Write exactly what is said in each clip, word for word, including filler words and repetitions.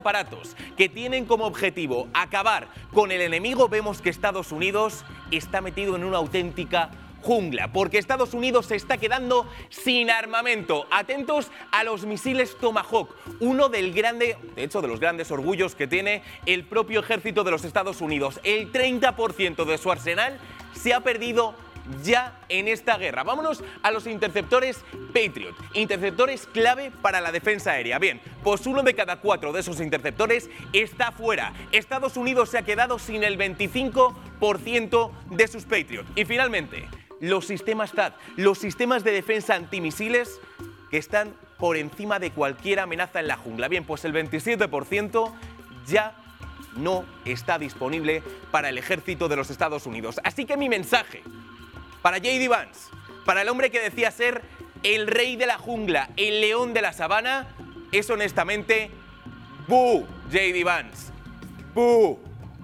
aparatos que tienen como objetivo acabar con el enemigo, vemos que Estados Unidos está metido en una auténtica jungla, porque Estados Unidos se está quedando sin armamento. Atentos a los misiles Tomahawk, uno del grande, de hecho de los grandes orgullos que tiene el propio ejército de los Estados Unidos. El treinta por ciento de su arsenal se ha perdido ya en esta guerra. Vámonos a los interceptores Patriot, interceptores clave para la defensa aérea. Bien, pues uno de cada cuatro de esos interceptores está fuera. Estados Unidos se ha quedado sin el veinticinco por ciento de sus Patriot. Y finalmente, los sistemas T A D, los sistemas de defensa antimisiles que están por encima de cualquier amenaza en la jungla. Bien, pues el veintisiete por ciento ya no está disponible para el ejército de los Estados Unidos. Así que mi mensaje para J D Vance, para el hombre que decía ser el rey de la jungla, el león de la sabana, es honestamente ¡bú! J D Vance, ¡bú!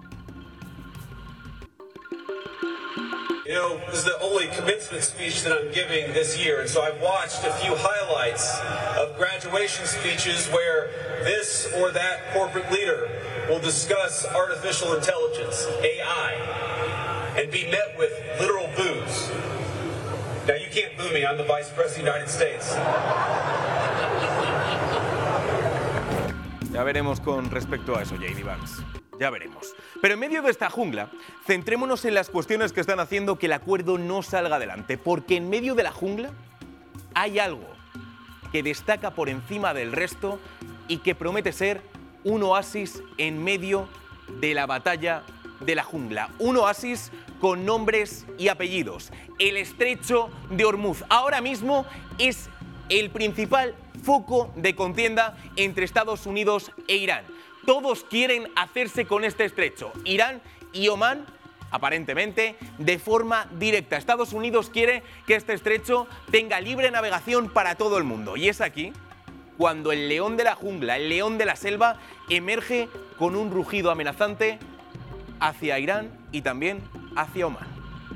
You know, this is the only commencement speech that I'm giving this year, and so I've watched a few highlights of graduation speeches where this or that corporate leader will discuss artificial intelligence, A I, and be met with literal boos. Now, you can't boo me, I'm the Vice President of the United States. Ya veremos con respecto a eso, J D Vance. Ya veremos. Pero en medio de esta jungla, centrémonos en las cuestiones que están haciendo que el acuerdo no salga adelante. Porque en medio de la jungla hay algo que destaca por encima del resto y que promete ser un oasis en medio de la batalla de la jungla. Un oasis con nombres y apellidos. El Estrecho de Hormuz. Ahora mismo es el principal foco de contienda entre Estados Unidos e Irán. Todos quieren hacerse con este estrecho. Irán y Omán, aparentemente, de forma directa. Estados Unidos quiere que este estrecho tenga libre navegación para todo el mundo. Y es aquí cuando el león de la jungla, el león de la selva, emerge con un rugido amenazante hacia Irán y también hacia Omán.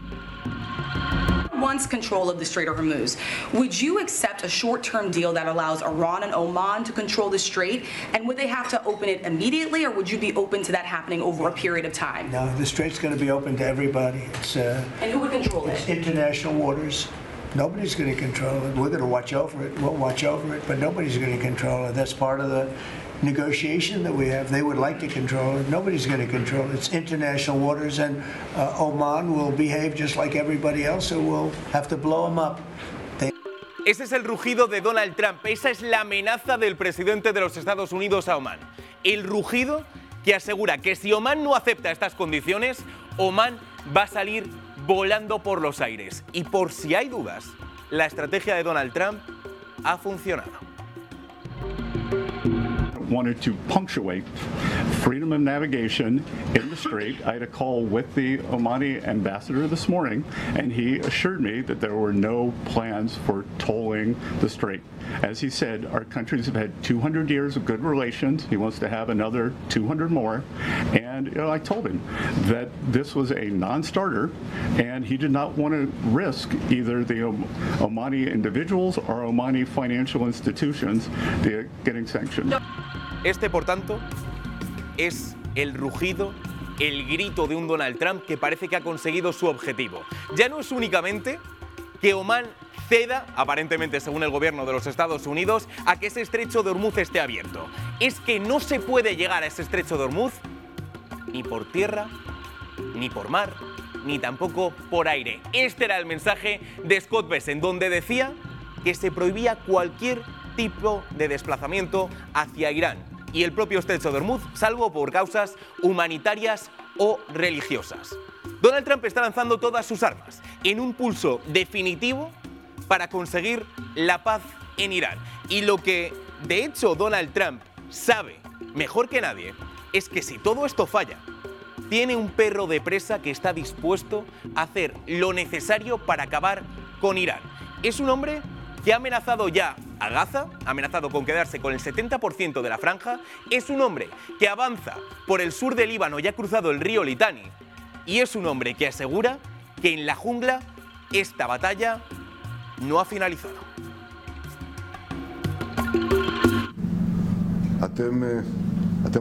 Wants control of the Strait of Hormuz. Would you accept a short-term deal that allows Iran and Oman to control the strait? And would they have to open it immediately, or would you be open to that happening over a period of time? No, the strait's going to be open to everybody. It's uh, and who would control it's it? International waters. Nobody's going to control it. We're going to watch over it. We'll watch over it, but nobody's going to control it. That's part of the negotiation that we have. They would like to control it. Nobody's going to control it. It's international waters, and uh, Oman will behave just like everybody else, so we'll have to blow them up. They Ese es el rugido de Donald Trump. Esa es la amenaza del presidente de los Estados Unidos a Omán. El rugido que asegura que si Omán no acepta estas condiciones, Omán va a salir volando por los aires. Y por si hay dudas, la estrategia de Donald Trump ha funcionado. Wanted to punctuate freedom of navigation in the strait. I had a call with the Omani ambassador this morning, and he assured me that there were no plans for tolling the strait. As he said, our countries have had two hundred years of good relations. He wants to have another two hundred more. And you know, I told him that this was a non-starter, and he did not want to risk either the Omani individuals or Omani financial institutions getting sanctioned. Este, por tanto, es el rugido, el grito de un Donald Trump que parece que ha conseguido su objetivo. Ya no es únicamente que Omán ceda, aparentemente según el gobierno de los Estados Unidos, a que ese estrecho de Hormuz esté abierto. Es que no se puede llegar a ese estrecho de Hormuz ni por tierra, ni por mar, ni tampoco por aire. Este era el mensaje de Scott Bessent, donde decía que se prohibía cualquier tipo de desplazamiento hacia Irán y el propio estrecho de Hormuz, salvo por causas humanitarias o religiosas. Donald Trump está lanzando todas sus armas en un pulso definitivo para conseguir la paz en Irán. Y lo que, de hecho, Donald Trump sabe mejor que nadie es que si todo esto falla, tiene un perro de presa que está dispuesto a hacer lo necesario para acabar con Irán. Es un hombre que ha amenazado ya a Gaza, ha amenazado con quedarse con el setenta por ciento de la franja, es un hombre que avanza por el sur del Líbano y ha cruzado el río Litani, y es un hombre que asegura que en la jungla esta batalla no ha finalizado. אתם